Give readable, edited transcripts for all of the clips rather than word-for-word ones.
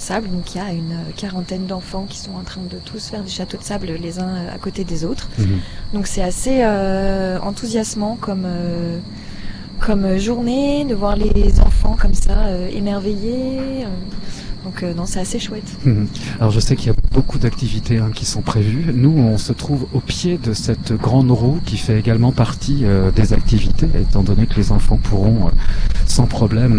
de sable. Donc il y a une quarantaine d'enfants qui sont en train de tous faire des châteaux de sable les uns à côté des autres. Donc c'est assez enthousiasmant comme journée, de voir les enfants comme ça émerveillés. Donc non, c'est assez chouette. Alors je sais qu'il y a beaucoup d'activités qui sont prévues. Nous, on se trouve au pied de cette grande roue qui fait également partie des activités, étant donné que les enfants pourront sans problème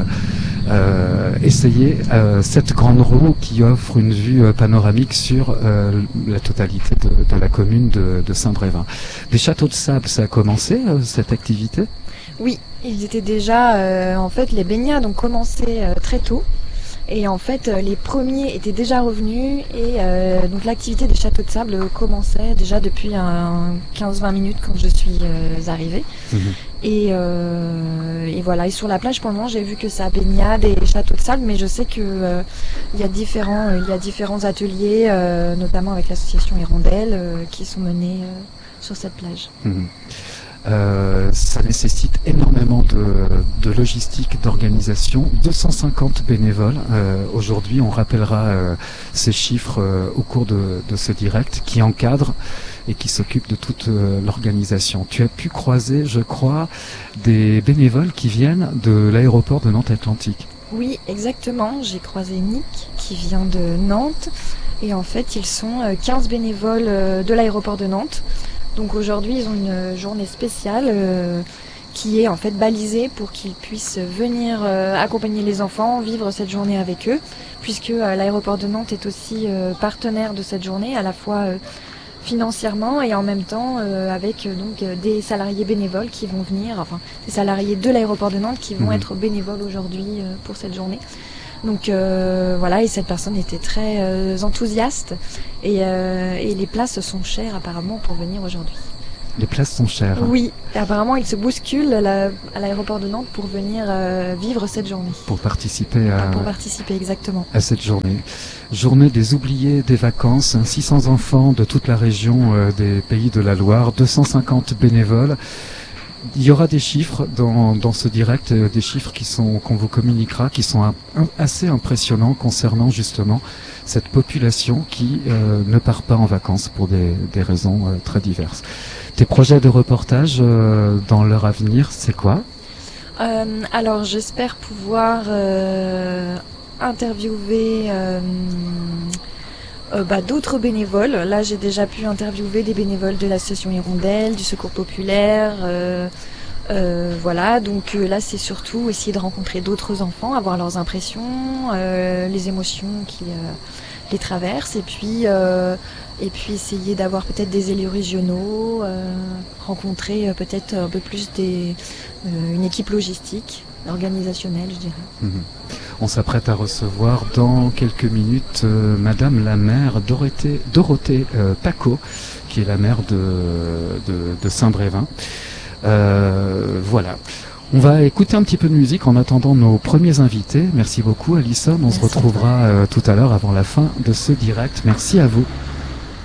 essayer cette grande roue qui offre une vue panoramique sur la totalité de la commune de Saint-Brévin. Les châteaux de sable, ça a commencé cette activité ? Oui, ils étaient déjà, en fait, les baignades ont commencé très tôt. Et en fait, les premiers étaient déjà revenus et donc l'activité des châteaux de sable commençait déjà depuis 15-20 minutes quand je suis arrivée. Et voilà. Et sur la plage, pour le moment, j'ai vu que ça baignade et châteaux de sable, mais je sais que il y a différents ateliers, notamment avec l'association Hirondelle, qui sont menés sur cette plage. Ça nécessite énormément de logistique, d'organisation. 250 bénévoles. Aujourd'hui, on rappellera ces chiffres au cours de ce direct, qui encadrent et qui s'occupent de toute l'organisation. Tu as pu croiser, je crois, des bénévoles qui viennent de l'aéroport de Nantes-Atlantique. Oui, exactement. J'ai croisé Nick qui vient de Nantes. Et en fait, ils sont 15 bénévoles de l'aéroport de Nantes. Donc aujourd'hui, ils ont une journée spéciale qui est en fait balisée pour qu'ils puissent venir accompagner les enfants, vivre cette journée avec eux, puisque l'aéroport de Nantes est aussi partenaire de cette journée, à la fois financièrement et en même temps avec donc des salariés bénévoles qui vont venir, enfin des salariés de l'aéroport de Nantes qui vont être bénévoles aujourd'hui pour cette journée. Donc voilà, et cette personne était très enthousiaste et les places sont chères apparemment pour venir aujourd'hui. Les places sont chères. Oui, et apparemment ils se bousculent à l'aéroport de Nantes pour venir vivre cette journée. Pour participer exactement à cette journée. Journée des oubliés des vacances, 600 enfants de toute la région des Pays de la Loire, 250 bénévoles. Il y aura des chiffres dans ce direct, des chiffres qu'on vous communiquera, qui sont assez impressionnants concernant justement cette population qui ne part pas en vacances pour des raisons très diverses. Tes projets de reportage dans l'heure à venir, c'est quoi ? Alors j'espère pouvoir interviewer d'autres bénévoles. Là, j'ai déjà pu interviewer des bénévoles de l'association Hirondelle, du Secours populaire. Voilà, donc là, c'est surtout essayer de rencontrer d'autres enfants, avoir leurs impressions, les émotions qui les traversent, et puis essayer d'avoir peut-être des élus régionaux, rencontrer peut-être un peu plus une équipe logistique, organisationnelle, je dirais. On s'apprête à recevoir dans quelques minutes Madame la maire Dorothée Paco, qui est la maire de Saint-Brévin. Voilà. On va écouter un petit peu de musique en attendant nos premiers invités. Merci beaucoup Alison. On se retrouvera tout à l'heure avant la fin de ce direct. Merci à vous.